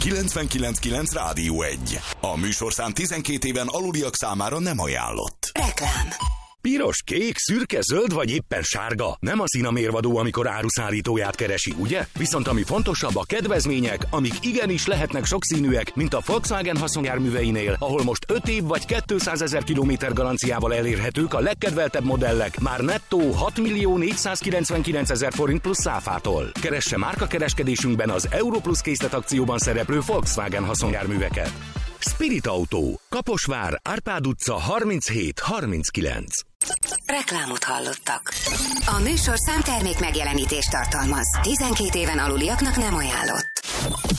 99.9 Rádió 1. A műsorszám 12 éven aluliak számára nem ajánlott. Reklám. Piros, kék, szürke, zöld vagy éppen sárga. Nem a szín a mérvadó, amikor áruszállítóját keresi, ugye? Viszont ami fontosabb, a kedvezmények, amik igenis lehetnek sokszínűek, mint a Volkswagen haszonjárműveinél, ahol most 5 év vagy 200 000 kilométer garanciával elérhetők a legkedveltebb modellek, már nettó 6.499.000 forint plusz száfától. Keresse márkakereskedésünkben az Europlus készletakcióban szereplő Volkswagen haszonjárműveket. Spirit Autó, Kaposvár, Árpád utca 37-39. Reklámot hallottak. A műsorszám termék megjelenítést tartalmaz. 12 éven aluliaknak nem ajánlott.